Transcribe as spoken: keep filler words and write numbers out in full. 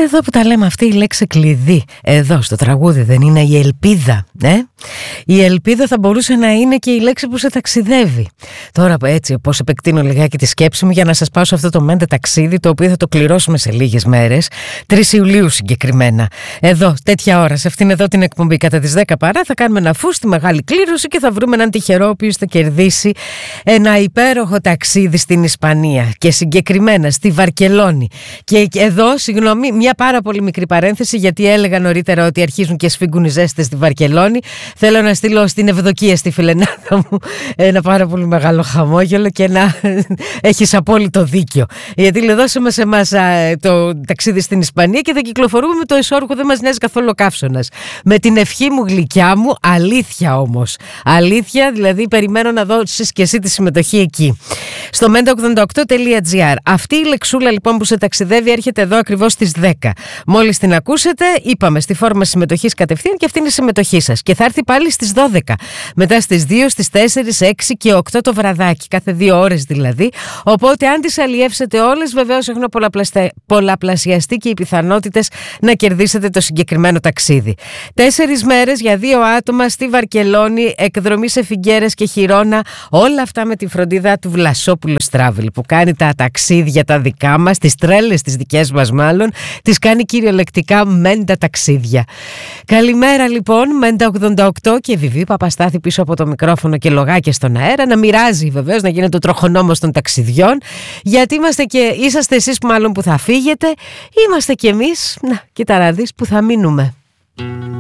Εδώ που τα λέμε, αυτή η λέξη κλειδί εδώ στο τραγούδι δεν είναι η ελπίδα, ε? Η ελπίδα θα μπορούσε να είναι και η λέξη που σε ταξιδεύει. Τώρα έτσι πως επεκτείνω λιγάκι τη σκέψη μου για να σας πάω σε αυτό το μέντε ταξίδι, το οποίο θα το κληρώσουμε σε λίγες μέρες, τρεις Ιουλίου συγκεκριμένα. Εδώ τέτοια ώρα, σε αυτήν εδώ την εκπομπή κατά τις δέκα παρά, θα κάνουμε ένα φου στη μεγάλη κλήρωση και θα βρούμε έναν τυχερό ο οποίος θα κερδίσει ένα υπέροχο ταξίδι στην Ισπανία και συγκεκριμένα στη Βαρκελόνη. Και εδώ, συγγνώμη, μια πάρα πολύ μικρή παρένθεση, γιατί έλεγα νωρίτερα ότι αρχίζουν και σφίγγουν οι ζέστες στη Βαρκελόνη. Θέλω να στείλω στην Ευδοκία, στη φιλενάδα μου, ένα πάρα πολύ μεγάλο χαμόγελο και να έχεις απόλυτο δίκιο. Γιατί λέει, δώσε μας εμάς το ταξίδι στην Ισπανία και θα κυκλοφορούμε με το εσώρουχο, δεν μας νοιάζει καθόλου ο καύσωνας. Με την ευχή μου, γλυκιά μου, αλήθεια όμως. Αλήθεια, δηλαδή περιμένω να δώσεις και εσύ τη συμμετοχή εκεί. Στο μέντε ογδόντα οκτώ τελεία τζι άρ. Αυτή η λεξούλα λοιπόν που σε ταξιδεύει έρχεται εδώ ακριβώς στις δέκα. Μόλις την ακούσετε, είπαμε στη φόρμα συμμετοχής κατευθείαν και αυτή είναι η συμμετοχή σας. Και θα έρθει πάλι στις δώδεκα. Μετά στις δύο, στις τέσσερα, έξι και οκτώ το βραδάκι. Κάθε δύο ώρες δηλαδή. Οπότε αν τις αλλιεύσετε όλες, βεβαίως έχουν πολλαπλασιαστεί και οι πιθανότητες να κερδίσετε το συγκεκριμένο ταξίδι. Τέσσερις μέρες για δύο άτομα στη Βαρκελόνη, εκδρομή σε Φιγκέρες και Χιρόνα. Όλα αυτά με τη φροντίδα του Βλασόπουλος Travel, που κάνει τα ταξίδια τα δικά μας, τις τρέλες τις δικές μας μάλλον, τις κάνει κυριολεκτικά μέντα ταξίδια. Καλημέρα λοιπόν, μέντα ογδόντα οκτώ και Βιβί Παπαστάθη πίσω από το μικρόφωνο και λογάκια στον αέρα, να μοιράζει βεβαίως, να γίνεται ο τροχονόμος των ταξιδιών, γιατί είμαστε και είσαστε εσείς που μάλλον που θα φύγετε, είμαστε και εμείς, να κοίτα να δεις, που θα μείνουμε.